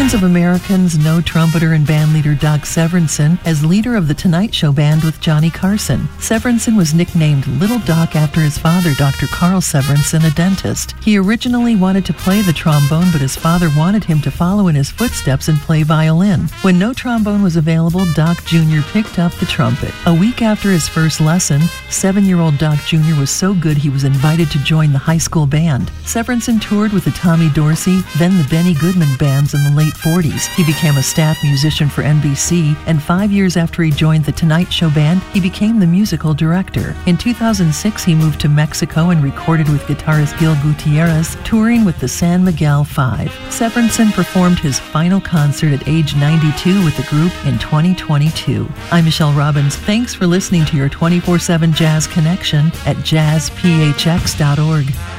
Millions of Americans know trumpeter and bandleader Doc Severinsen as leader of The Tonight Show band with Johnny Carson. Severinsen was nicknamed Little Doc after his father, Dr. Carl Severinsen, a dentist. He originally wanted to play the trombone, but his father wanted him to follow in his footsteps and play violin. When no trombone was available, Doc Jr. picked up the trumpet. A week after his first lesson, 7-year-old Doc Jr. was so good he was invited to join the high school band. Severinsen toured with the Tommy Dorsey, then the Benny Goodman bands in the late 40s. He became a staff musician for NBC, and 5 years after he joined the Tonight Show band, he became the musical director. In 2006, he moved to Mexico and recorded with guitarist Gil Gutierrez, touring with the San Miguel Five. Severinsen performed his final concert at age 92 with the group in 2022. I'm Michelle Robbins. Thanks for listening to your 24/7 Jazz Connection at jazzphx.org.